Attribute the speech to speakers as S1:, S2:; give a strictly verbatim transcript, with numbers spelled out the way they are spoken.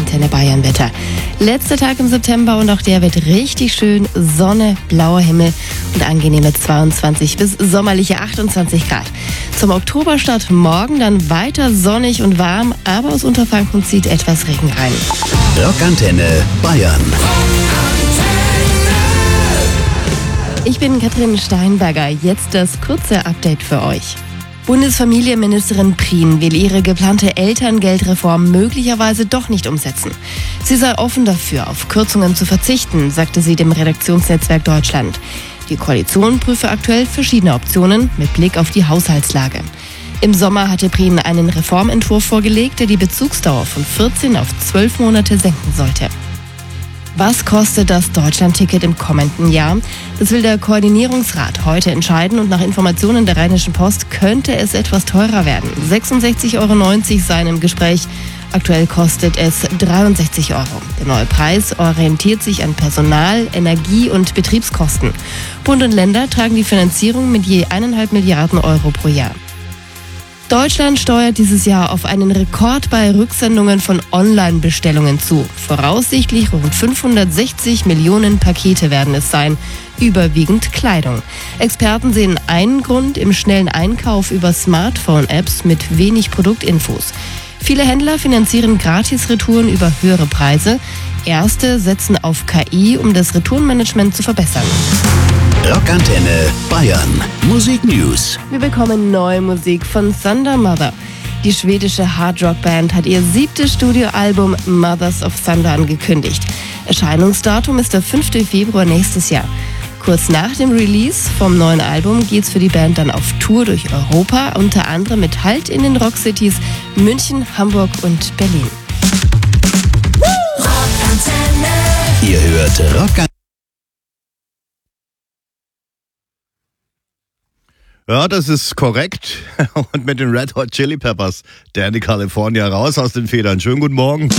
S1: Antenne Bayern Wetter. Letzter Tag im September und auch der wird richtig schön. Sonne, blauer Himmel und angenehme zweiundzwanzig bis sommerliche achtundzwanzig Grad. Zum Oktoberstart morgen dann weiter sonnig und warm, aber aus Unterfranken zieht etwas Regen rein.
S2: Rockantenne Bayern.
S1: Ich bin Katrin Steinberger. Jetzt das kurze Update für euch. Bundesfamilienministerin Prien will ihre geplante Elterngeldreform möglicherweise doch nicht umsetzen. Sie sei offen dafür, auf Kürzungen zu verzichten, sagte sie dem Redaktionsnetzwerk Deutschland. Die Koalition prüfe aktuell verschiedene Optionen mit Blick auf die Haushaltslage. Im Sommer hatte Prien einen Reformentwurf vorgelegt, der die Bezugsdauer von vierzehn auf zwölf Monate senken sollte. Was kostet das Deutschlandticket im kommenden Jahr? Das will der Koordinierungsrat heute entscheiden und nach Informationen der Rheinischen Post könnte es etwas teurer werden. sechsundsechzig Euro neunzig seien im Gespräch. Aktuell kostet es dreiundsechzig Euro. Der neue Preis orientiert sich an Personal-, Energie- und Betriebskosten. Bund und Länder tragen die Finanzierung mit je eineinhalb Milliarden Euro pro Jahr. Deutschland steuert dieses Jahr auf einen Rekord bei Rücksendungen von Online-Bestellungen zu. Voraussichtlich rund fünfhundertsechzig Millionen Pakete werden es sein, überwiegend Kleidung. Experten sehen einen Grund im schnellen Einkauf über Smartphone-Apps mit wenig Produktinfos. Viele Händler finanzieren Gratis-Retouren über höhere Preise. Erste setzen auf K I, um das Retourenmanagement zu verbessern.
S2: Rockantenne Bayern. Musik News.
S1: Wir bekommen neue Musik von Thunder Mother. Die schwedische Hardrock-Band hat ihr siebtes Studioalbum Mothers of Thunder angekündigt. Erscheinungsdatum ist der fünfte Februar nächstes Jahr. Kurz nach dem Release vom neuen Album geht's für die Band dann auf Tour durch Europa, unter anderem mit Halt in den Rockcities München, Hamburg und Berlin.
S2: Ihr hört Rockantenne.
S3: Ja, das ist korrekt. Und mit den Red Hot Chili Peppers, Danny California, raus aus den Federn. Schönen guten Morgen.